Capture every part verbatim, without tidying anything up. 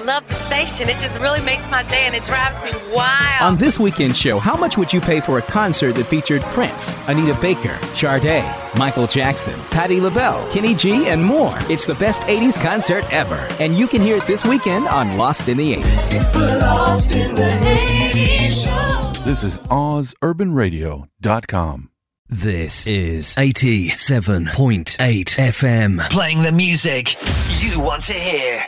love the station. It just really makes my day, and it drives me wild. On this weekend show, how much would you pay for a concert that featured Prince, Anita Baker, Sade, Michael Jackson, Patti LaBelle, Kenny G, and more? It's the best eighties concert ever, and you can hear it this weekend on Lost in the eighties. It's the Lost in the eighties show. This is Oz Urban Radio dot com. This is eighty-seven point eight F M. Playing the music you want to hear.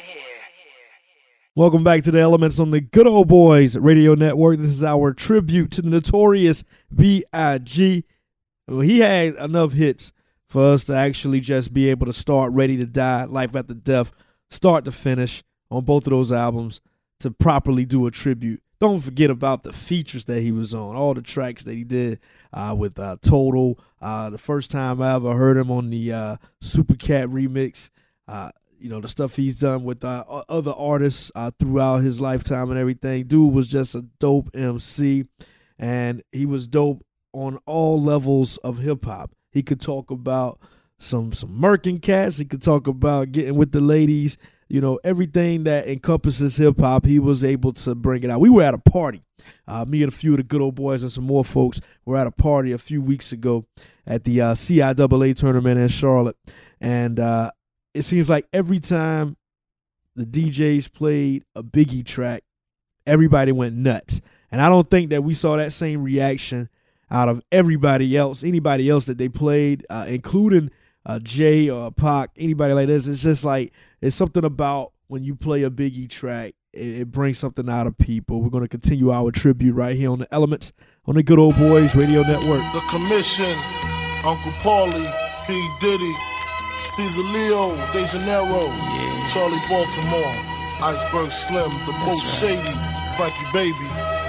Welcome back to the Elements on the Good Old Boys Radio Network. This is our tribute to the notorious B I G Well, he had enough hits for us to actually just be able to start Ready to Die, Life After Death, start to finish on both of those albums to properly do a tribute. Don't forget about the features that he was on, all the tracks that he did uh, with uh, Total. Uh, the first time I ever heard him on the uh, Super Cat remix. Uh, you know, the stuff he's done with uh, other artists uh, throughout his lifetime and everything. Dude was just a dope M C, and he was dope on all levels of hip-hop. He could talk about some, some murking cats. He could talk about getting with the ladies. You know, everything that encompasses hip-hop, he was able to bring it out. We were at a party. Uh, me and a few of the Good Old Boys and some more folks were at a party a few weeks ago at the uh, C I A A tournament in Charlotte. And uh, it seems like every time the D Js played a Biggie track, everybody went nuts. And I don't think that we saw that same reaction out of everybody else, anybody else that they played, uh, including uh, Jay or Pac, anybody like this. It's just like, it's something about when you play a Biggie track, it, it brings something out of people. We're going to continue our tribute right here on the Elements on the Good Old Boys Radio Network. The Commission, Uncle Paulie, P. Diddy, Caesar Leo, De Janeiro, yeah. Charlie Baltimore, Iceberg Slim, The Most Shady, Frankie Baby,